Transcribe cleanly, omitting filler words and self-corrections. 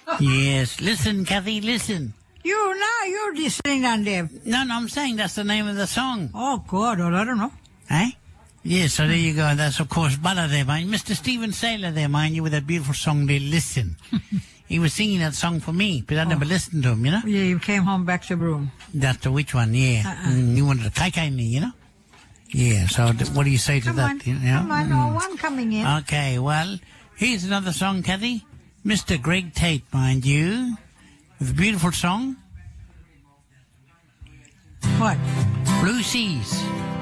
Yes, listen, Kathy, listen. You're listening on there. No, I'm saying that's the name of the song. Oh, God, well, I don't know. Eh? Yes, so there you go. That's, of course, Butter there, mind. Mr. Stephen Saylor there, mind you, with that beautiful song, they Listen. He was singing that song for me, but I never listened to him, you know? Yeah, you came home back to Broome. That's the which one, yeah. You wanted to take me, you know? Yeah, so what do you say to Come that? on, You know? come on, oh, one coming in. Okay, well, here's another song, Kathy. Mr. Greg Tate, mind you, with a beautiful song. What? Blue Seas.